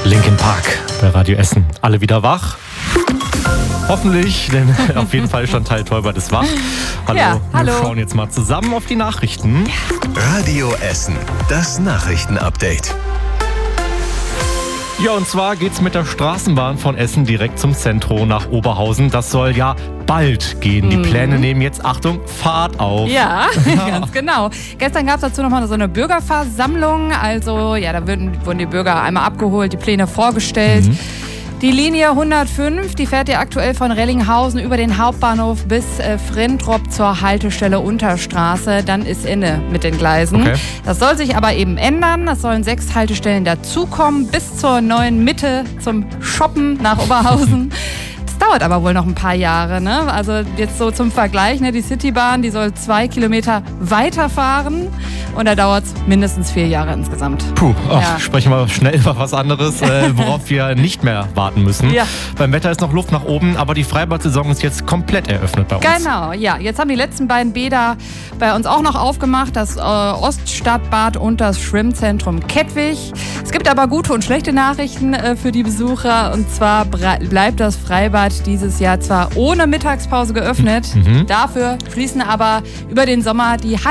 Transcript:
Linkin Park bei Radio Essen. Alle wieder wach? Hoffentlich, denn auf jeden Fall Chantal Tolbert ist wach. Hallo, ja, hallo. Wir schauen jetzt mal zusammen auf die Nachrichten. Radio Essen, das Nachrichtenupdate. Ja, und zwar geht's mit der Straßenbahn von Essen direkt zum Zentrum nach Oberhausen. Das soll ja bald gehen. Die Pläne nehmen jetzt, Achtung, Fahrt auf. Ja, ganz genau. Gestern gab es dazu nochmal so eine Bürgerversammlung. Also, ja, da wurden die Bürger einmal abgeholt, die Pläne vorgestellt. Die Linie 105, die fährt ja aktuell von Rellinghausen über den Hauptbahnhof bis Frintrop zur Haltestelle Unterstraße. Dann ist Ende mit den Gleisen. Okay. Das soll sich aber eben ändern. Es sollen 6 Haltestellen dazukommen bis zur neuen Mitte zum Shoppen nach Oberhausen. Das dauert aber wohl noch ein paar Jahre, ne? Also jetzt so zum Vergleich, ne? Die Citybahn, die soll 2 Kilometer weiterfahren und da dauert es mindestens 4 Jahre insgesamt. Ja. Sprechen wir schnell über was anderes, worauf wir nicht mehr warten müssen. Ja. Beim Wetter ist noch Luft nach oben, aber die Freibad-Saison ist jetzt komplett eröffnet bei uns. Genau, ja. Jetzt haben die letzten beiden Bäder bei uns auch noch aufgemacht, das Oststadtbad und das Schwimmzentrum Kettwig. Es gibt aber gute und schlechte Nachrichten für die Besucher, und zwar bleibt das Freibad dieses Jahr zwar ohne Mittagspause geöffnet, dafür schließen aber über den Sommer die